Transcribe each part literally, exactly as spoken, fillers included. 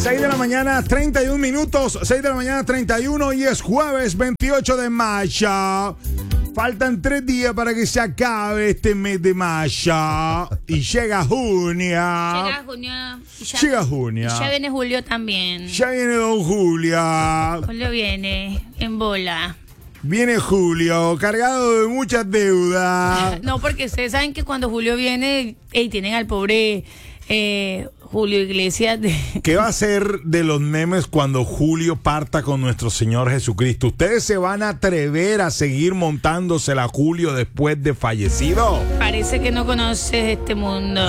seis de la mañana, treinta y un minutos. seis de la mañana, treinta y uno. Y es jueves veintiocho de mayo. Faltan tres días para que se acabe este mes de mayo. Y llega junio. Llega junio. Y ya, Llega junio. y ya viene julio también. Ya viene don Julio. Julio viene en bola. Viene Julio, cargado de muchas deudas. No, porque ustedes saben que cuando Julio viene, ey, tienen al pobre eh, Julio Iglesias de... ¿Qué va a ser de los memes cuando Julio parta con nuestro Señor Jesucristo? ¿Ustedes se van a atrever a seguir montándosela a Julio después de fallecido? Parece que no conoces este mundo.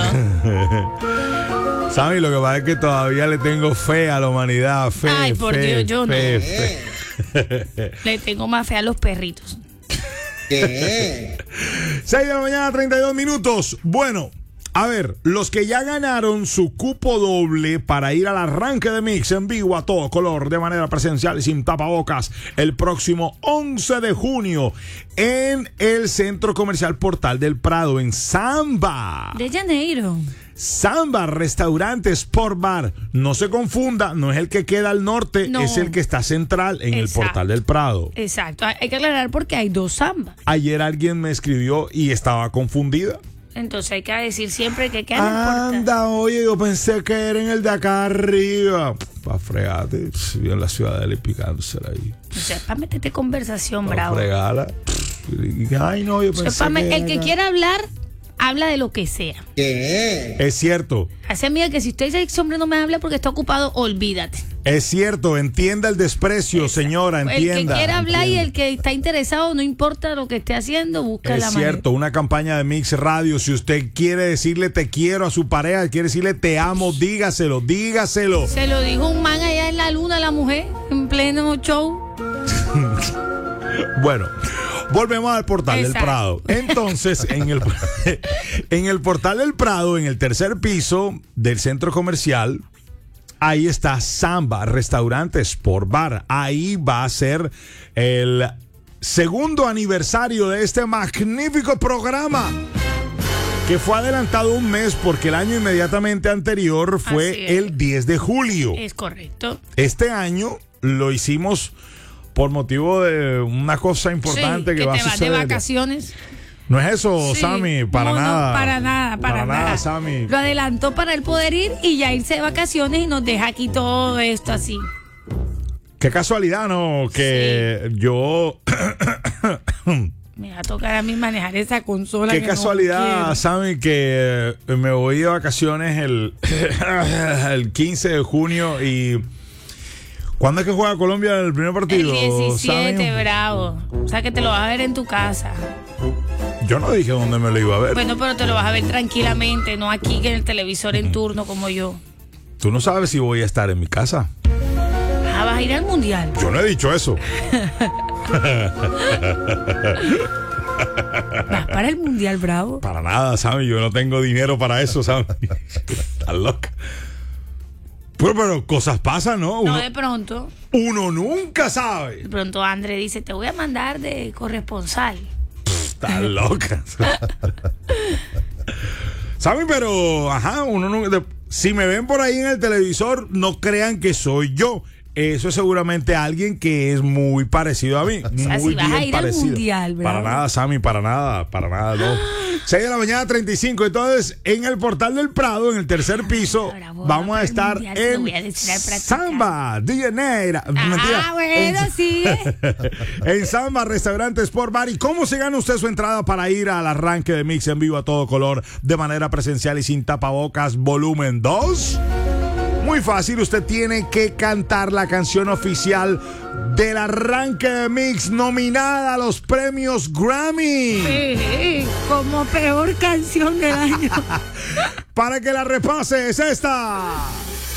Sammy, lo que pasa es que todavía le tengo fe a la humanidad. Fe, Ay, por fe, Dios, yo fe, no. fe. Le tengo más fe a los perritos. ¿Qué? seis de la mañana, treinta y dos minutos. Bueno, a ver, los que ya ganaron su cupo doble para ir al arranque de Mix en vivo a todo color, de manera presencial y sin tapabocas, el próximo once de junio en el Centro Comercial Portal del Prado, en Samba. De Janeiro. Samba, restaurante, sport bar. No se confunda, no es el que queda al norte, No. es el que está central en Exacto. el Portal del Prado. Exacto, hay que aclarar porque hay dos Samba. Ayer alguien me escribió y estaba confundida. Entonces hay que decir siempre que queda no importa. Anda, oye, yo pensé que era en el de acá arriba. Pa' fregarte, si en la ciudadela y picándosela ahí. O sea, para meterte conversación, Pa' bravo. fregarla. Ay, no, yo O sea, pensé pa' me- que el que era- quiera hablar, habla de lo que sea. ¿Qué? Es cierto, Hace amiga que si usted dice que ese hombre no me habla porque está ocupado, olvídate. es cierto. Entienda el desprecio, señora, entienda. El que quiera hablar entienda. y el que está interesado, no importa lo que esté haciendo, busca Es la manera. cierto, una campaña de Mix Radio. Si usted quiere decirle te quiero a su pareja, quiere decirle te amo, dígaselo, dígaselo. Se lo dijo un man allá en la luna a la mujer, en pleno show. Bueno, volvemos al Portal Exacto. del Prado. Entonces, en el, en el Portal del Prado, en el tercer piso del centro comercial, ahí está Samba, restaurante Sport Bar. Ahí va a ser el segundo aniversario de este magnífico programa, que fue adelantado un mes porque el año inmediatamente anterior Así fue es. el diez de julio. Es correcto. Este año lo hicimos por motivo de una cosa importante Sí, que, que va te a vas de suceder. vacaciones. No es eso, Sí. Sammy, para No, no, nada. para nada, para, nada. Sammy. Lo adelantó para él poder ir y ya irse de vacaciones y nos deja aquí todo esto así. Qué casualidad, ¿no? Que yo... Me va a tocar a mí manejar esa consola. Qué que no casualidad, quiero. Sammy, que me voy de vacaciones el, el quince de junio y... ¿Cuándo es que juega Colombia el primer El partido? diecisiete, Sammy? bravo. O sea que te lo vas a ver en tu casa. Yo no dije dónde me lo iba a ver. Bueno, pero te lo vas a ver tranquilamente, no aquí en el televisor en turno como yo. Tú no sabes si voy a estar en mi casa. Ah, vas a ir al mundial. Yo no he dicho eso. Vas para el mundial, bravo. Para nada, Sammy. Yo no tengo dinero para eso, Sammy. Estás loca. Pero, pero cosas pasan, ¿no? No, Uno, de pronto, uno nunca sabe. de pronto André dice, te voy a mandar de corresponsal. Estás loca. Sammy, pero, ajá, uno no, de- si me ven por ahí en el televisor, no crean que soy yo. Eso es seguramente alguien que es muy parecido a mí. sea, muy si vas bien a ir al parecido. mundial, Para bravo. nada, Sammy, para nada, para nada, no. seis de la mañana, treinta y cinco. Entonces, en el Portal del Prado, en el tercer piso, Bravo, vamos a para el estar mundial, te lo voy a en decir al practicar. Samba, D J. Ah, bueno, sí. En Samba, restaurante Sport Bar. ¿Y cómo se gana usted su entrada para ir al arranque de Mix en vivo a todo color, de manera presencial y sin tapabocas, volumen dos? Muy fácil, usted tiene que cantar la canción oficial del arranque de Mix, nominada a los premios Grammy. Sí, sí, como peor canción del año. Para que la repase, es esta.